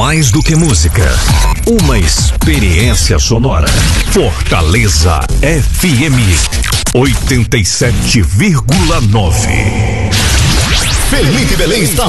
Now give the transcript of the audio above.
mais do que música, uma experiência sonora. Fortaleza FM 87,9. Felipe Belém está